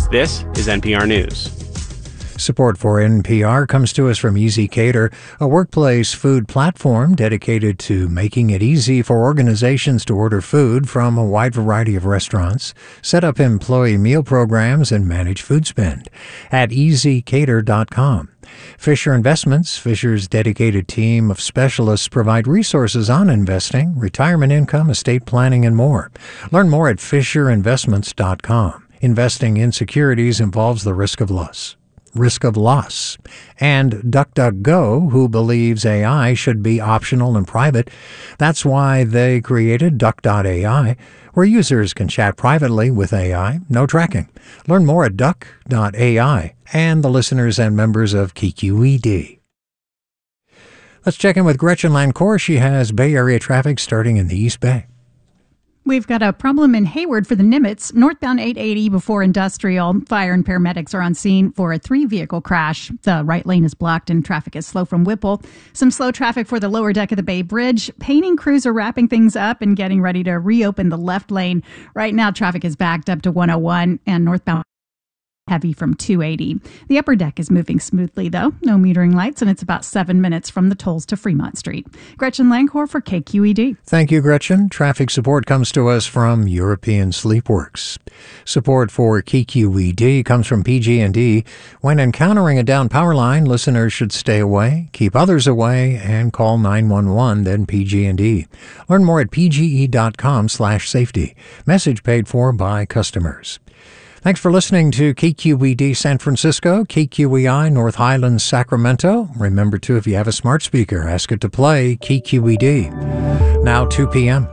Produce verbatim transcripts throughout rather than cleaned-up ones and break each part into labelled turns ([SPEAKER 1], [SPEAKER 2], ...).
[SPEAKER 1] This is N P R News.
[SPEAKER 2] Support for N P R comes to us from ezCater, a workplace food platform dedicated to making it easy for organizations to order food from a wide variety of restaurants, set up employee meal programs, and manage food spend at easy cater dot com. Fisher Investments, Fisher's dedicated team of specialists, provide resources on investing, retirement income, estate planning, and more. Learn more at fisher investments dot com. Investing in securities involves the risk of loss. risk of loss. And DuckDuckGo, who believes A I should be optional and private. That's why they created Duck dot A I, where users can chat privately with A I, no tracking. Learn more at Duck dot A I and the listeners and members of K Q E D. Let's check in with Gretchen Lancourt. She has Bay Area traffic starting in the East Bay.
[SPEAKER 3] We've got a problem in Hayward for the Nimitz, northbound eight eighty before Industrial. Fire and paramedics are on scene for a three-vehicle crash. The right lane is blocked and traffic is slow from Whipple. Some slow traffic for the lower deck of the Bay Bridge. Painting crews are wrapping things up and getting ready to reopen the left lane. Right now, traffic is backed up to one oh one and northbound heavy from two eighty. The upper deck is moving smoothly, though. No metering lights, and it's about seven minutes from the tolls to Fremont Street. Gretchen Lancourt for K Q E D.
[SPEAKER 2] Thank you, Gretchen. Traffic support comes to us from European Sleepworks. Support for K Q E D comes from P G and E. When encountering a down power line, listeners should stay away, keep others away, and call nine one one, then P G and E. Learn more at p g e dot com slash safety. Message paid for by customers. Thanks for listening to K Q E D San Francisco, K Q E I North Highlands, Sacramento. Remember, too, if you have a smart speaker, ask it to play K Q E D. Now two p.m.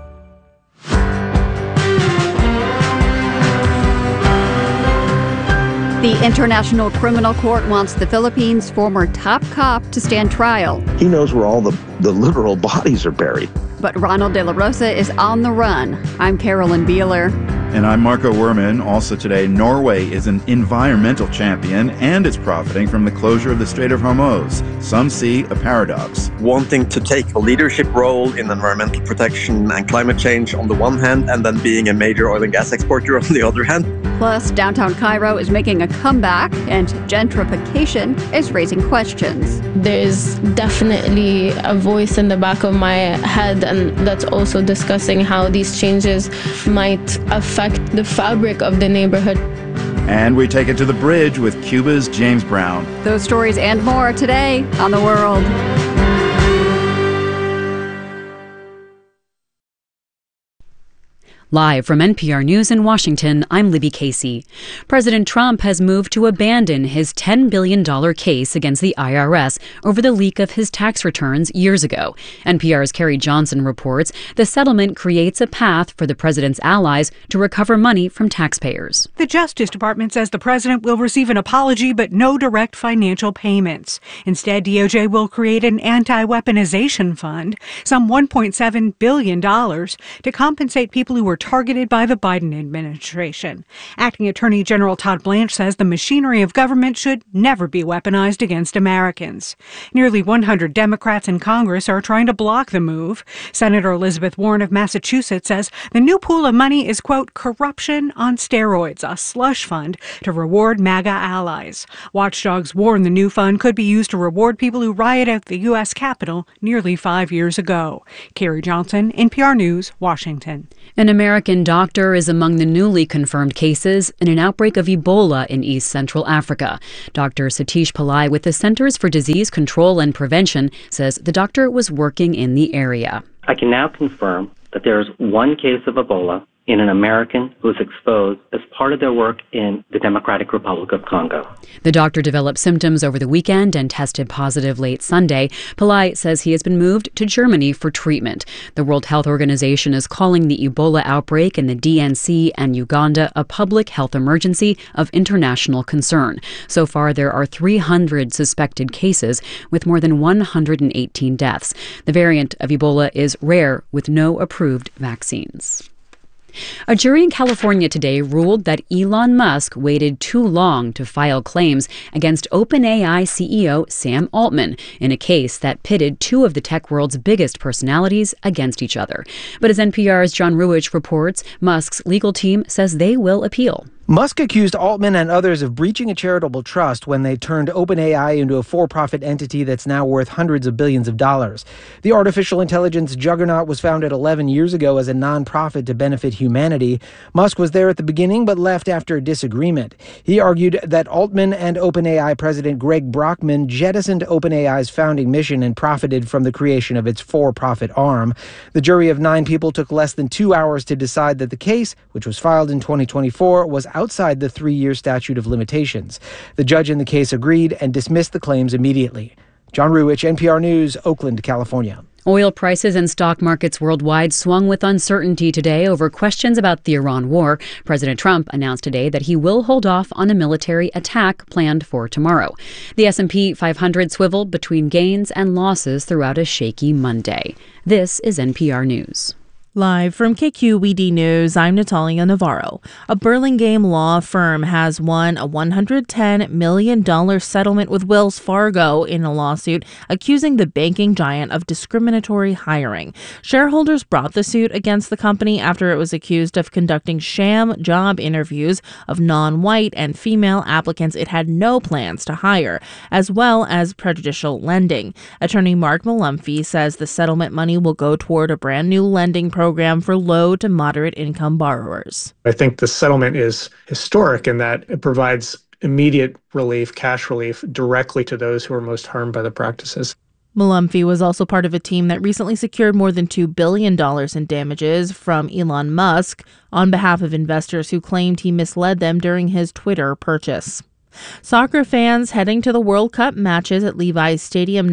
[SPEAKER 4] The International Criminal Court wants the Philippines' former top cop to stand trial.
[SPEAKER 5] He knows where all the, the literal bodies are buried.
[SPEAKER 4] But Ronald De La Rosa is on the run. I'm Carolyn Beeler.
[SPEAKER 6] And I'm Marco Werman. Also today, Norway is an environmental champion and is profiting from the closure of the Strait of Hormuz. Some see a paradox.
[SPEAKER 7] Wanting to take a leadership role in environmental protection and climate change on the one hand, and then being a major oil and gas exporter on the other hand.
[SPEAKER 4] Plus, downtown Cairo is making a comeback, and gentrification is raising questions.
[SPEAKER 8] There's definitely a voice in the back of my head, and that's also discussing how these changes might affect the fabric of the neighborhood.
[SPEAKER 6] And we take it to the bridge with Cuba's James Brown.
[SPEAKER 4] Those stories and more today on The World.
[SPEAKER 9] Live from N P R News in Washington, I'm Libby Casey. President Trump has moved to abandon his ten billion dollars case against the I R S over the leak of his tax returns years ago. N P R's Carrie Johnson reports the settlement creates a path for the president's allies to recover money from taxpayers.
[SPEAKER 10] The Justice Department says the president will receive an apology but no direct financial payments. Instead, D O J will create an anti-weaponization fund, some one point seven billion dollars, to compensate people who were targeted by the Biden administration. Acting Attorney General Todd Blanche says the machinery of government should never be weaponized against Americans. Nearly one hundred Democrats in Congress are trying to block the move. Senator Elizabeth Warren of Massachusetts says the new pool of money is, quote, corruption on steroids, a slush fund to reward MAGA allies. Watchdogs warn the new fund could be used to reward people who rioted at the U S Capitol nearly five years ago. Carrie Johnson, N P R News, Washington.
[SPEAKER 9] An American doctor is among the newly confirmed cases in an outbreak of Ebola in East Central Africa. Doctor Satish Pillai with the Centers for Disease Control and Prevention says the doctor was working in the area.
[SPEAKER 11] I can now confirm that there is one case of Ebola in an American who was exposed as part of their work in the Democratic Republic of Congo.
[SPEAKER 9] The doctor developed symptoms over the weekend and tested positive late Sunday. Pillai says he has been moved to Germany for treatment. The World Health Organization is calling the Ebola outbreak in the D N C and Uganda a public health emergency of international concern. So far, there are three hundred suspected cases with more than one hundred eighteen deaths. The variant of Ebola is rare with no approved vaccines. A jury in California today ruled that Elon Musk waited too long to file claims against OpenAI C E O Sam Altman in a case that pitted two of the tech world's biggest personalities against each other. But as N P R's John Ruwitch reports, Musk's legal team says they will appeal.
[SPEAKER 12] Musk accused Altman and others of breaching a charitable trust when they turned OpenAI into a for-profit entity that's now worth hundreds of billions of dollars. The artificial intelligence juggernaut was founded eleven years ago as a nonprofit to benefit humanity. Musk was there at the beginning but left after a disagreement. He argued that Altman and OpenAI president Greg Brockman jettisoned OpenAI's founding mission and profited from the creation of its for-profit arm. The jury of nine people took less than two hours to decide that the case, which was filed in twenty twenty-four, was outside the three-year statute of limitations. The judge in the case agreed and dismissed the claims immediately. John Ruwitch, N P R News, Oakland, California.
[SPEAKER 9] Oil prices and stock markets worldwide swung with uncertainty today over questions about the Iran war. President Trump announced today that he will hold off on a military attack planned for tomorrow. The S and P five hundred swiveled between gains and losses throughout a shaky Monday. This is N P R News.
[SPEAKER 13] Live from K Q E D News, I'm Natalia Navarro. A Burlingame law firm has won a one hundred ten million dollars settlement with Wells Fargo in a lawsuit accusing the banking giant of discriminatory hiring. Shareholders brought the suit against the company after it was accused of conducting sham job interviews of non-white and female applicants it had no plans to hire, as well as prejudicial lending. Attorney Mark Malumfi says the settlement money will go toward a brand new lending program program for low to moderate income borrowers.
[SPEAKER 14] I think the settlement is historic in that it provides immediate relief, cash relief, directly to those who are most harmed by the practices.
[SPEAKER 13] Malumfi was also part of a team that recently secured more than two billion dollars in damages from Elon Musk on behalf of investors who claimed he misled them during his Twitter purchase. Soccer fans heading to the World Cup matches at Levi's Stadium